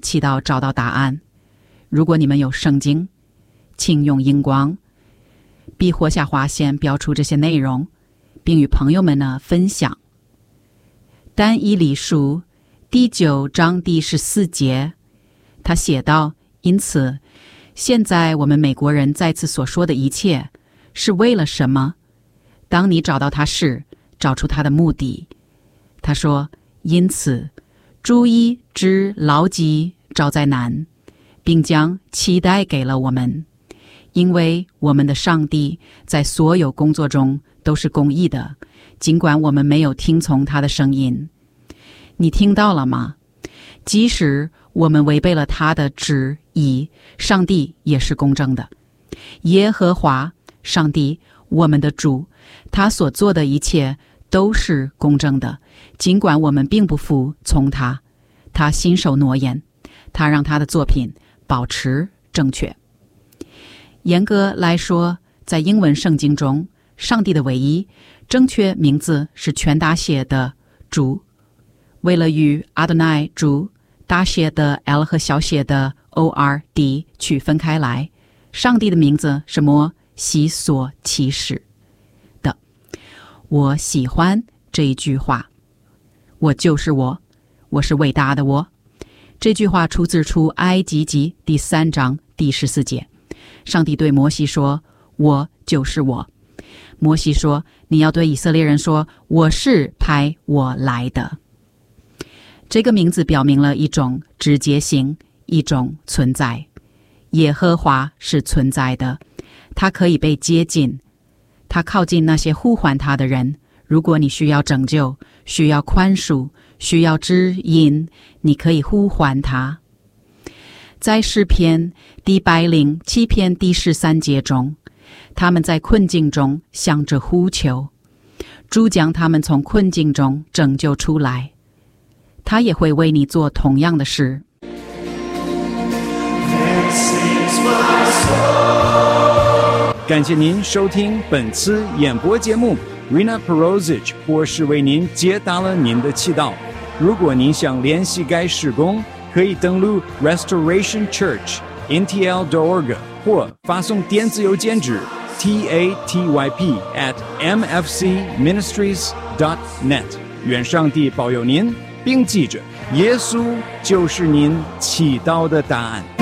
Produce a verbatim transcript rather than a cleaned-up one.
祈祷找到答案。如果你们有圣经，请用荧光笔或下划线标出这些内容，并与朋友们呢分享。但以理书第九章第十四节，他写道：因此现在我们美国人在此所说的一切是为了什么？当你找到它时，找出它的目的。他说：因此注意之牢记照在难，并将期待给了我们，因为我们的上帝在所有工作中都是公义的，尽管我们没有听从他的声音。你听到了吗？即使我们违背了他的旨意，上帝也是公正的。耶和华上帝，我们的主，他所做的一切都是公正的，尽管我们并不服从他。他信守诺言，他让他的作品保持正确。严格来说，在英文圣经中，上帝的唯一正确名字是全大写的主。为了与 Adonai 主大写的 L 和小写的 O R D 区分开来，上帝的名字是摩西所启示的。我喜欢这一句话，我就是我，我是伟大的我。这句话出自出埃及记第三章第十四节。上帝对摩西说：我就是我。摩西说：你要对以色列人说，我是派我来的。这个名字表明了一种直接性，一种存在。耶和华是存在的，他可以被接近，他靠近那些呼唤他的人。如果你需要拯救，需要宽恕，需要指引，你可以呼唤他。在诗篇第一百零七篇第十三节中，他们在困境中向着呼求，主将他们从困境中拯救出来。他也会为你做同样的事。 感谢您收听本次演播节目 Rina Perozic 博士为您解答了您的祈祷。如果您想联系该事工，可以登录 restoration church n t l dot org 或发送电子邮件至 t a t y p at m f c ministries dot net。 愿上帝保佑您，并记着，耶稣就是您祈祷的答案。